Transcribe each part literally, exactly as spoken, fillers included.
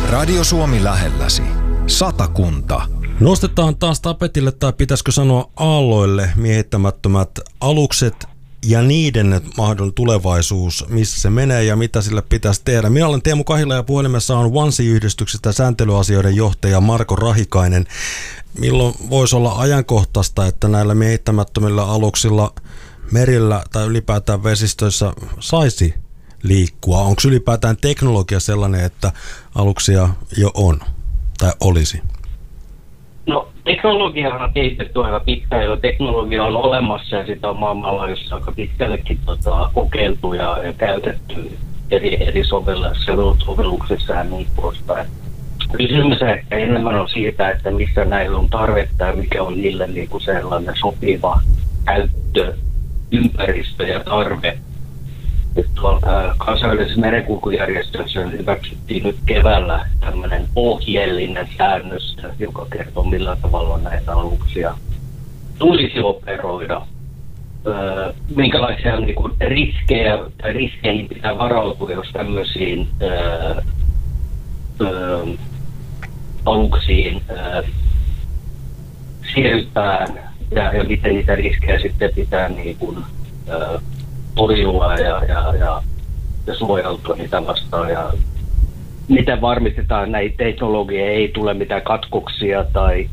Radio Suomi lähelläsi. Satakunta. Nostetaan taas tapetille, tai pitäisikö sanoa aalloille, miehittämättömät alukset ja niiden mahdollinen tulevaisuus, missä se menee ja mitä sille pitäisi tehdä. Minä olen Teemu Kahila ja puhelimessa on Vansi-yhdistyksestä sääntelyasioiden johtaja Marko Rahikainen. Milloin voisi olla ajankohtaista, että näillä miehittämättömillä aluksilla merillä tai ylipäätään vesistöissä saisi liikkua? Onko ylipäätään teknologia sellainen, että aluksia jo on tai olisi? No, teknologiaa on kehitetty aika pitkään jo. Teknologia on olemassa ja sitä on maailmanlaajuisesti aika pitkällekin tota, kokeiltu ja, ja käytetty eri, eri sovelluksissa ja niin poispäin. Kysymys ehkä enemmän on siitä, että missä näillä on tarvetta ja mikä on niille niin kuin sellainen sopiva käyttöympäristö ja tarve. Tuolla kansainvälisessä merenkulkujärjestössä hyväksyttiin nyt keväällä tämmöinen ohjeellinen säännös, joka kertoo millä tavalla näitä aluksia tulisi operoida. Öö, minkälaisia niin kuin riskejä tai riskeihin pitää varautua, jos tämmöisiin öö, öö, aluksiin öö, siirrytään ja, ja miten niitä riskejä sitten pitää niin kuin, öö, torjua ja, ja, ja, ja suojautua niitä vastaan ja miten varmistetaan näitä teknologia ei tule mitään katkoksia tai,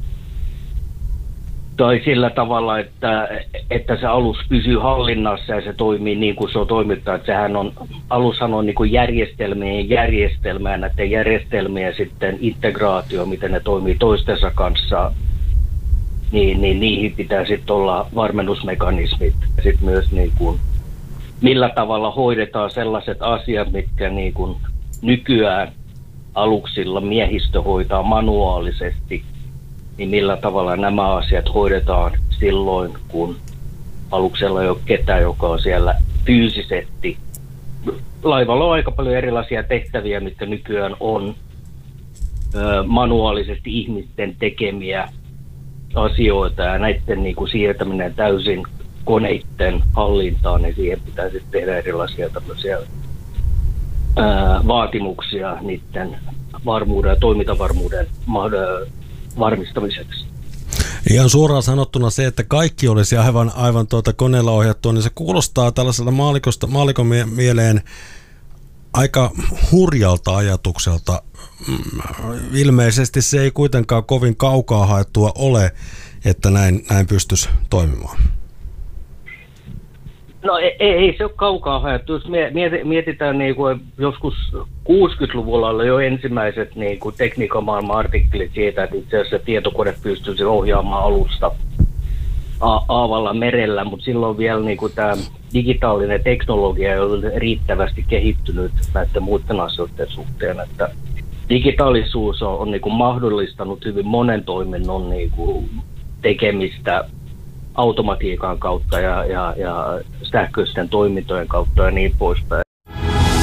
tai sillä tavalla, että, että se alus pysyy hallinnassa ja se toimii niin kuin se on toimittanut. Sehän on, alushan on niin kuin järjestelmien järjestelmää, näiden järjestelmien sitten integraatio, miten ne toimii toistensa kanssa, niin, niin niihin pitää sitten olla varmennusmekanismit ja sitten myös niin kuin millä tavalla hoidetaan sellaiset asiat, mitkä niin kuin nykyään aluksilla miehistö hoitaa manuaalisesti, niin millä tavalla nämä asiat hoidetaan silloin, kun aluksella ei ole ketään, joka on siellä fyysisesti. Laivalla on aika paljon erilaisia tehtäviä, mitkä nykyään on ö, manuaalisesti ihmisten tekemiä asioita ja näiden niin kuin siirtäminen täysin koneiden hallintaan, niin siihen pitää sitten tehdä erilaisia tämmöisiä ää, vaatimuksia niiden varmuuden ja toimintavarmuuden varmistamiseksi. Ihan suoraan sanottuna se, että kaikki olisi aivan, aivan tuota koneella ohjattua, niin se kuulostaa tällaiselta maalikosta, maalikon mieleen aika hurjalta ajatukselta. Ilmeisesti se ei kuitenkaan kovin kaukaa haettua ole, että näin, näin pystyisi toimimaan. No ei, ei se ole kaukaa haettu. Jos mietitään niin kuin joskus kuusikymmentäluvulla oli jo ensimmäiset niin kuin tekniikamaailman artikkelit siitä, että itse asiassa tietokone pystyisi ohjaamaan alusta a- aavalla merellä, mutta silloin vielä niin kuin tämä digitaalinen teknologia ei ole riittävästi kehittynyt näiden muiden asioiden suhteen, että digitaalisuus on, on niin kuin mahdollistanut hyvin monen toiminnon niin kuin tekemistä automatiikan kautta ja, ja, ja sähköisten toimintojen kautta ja niin poispäin.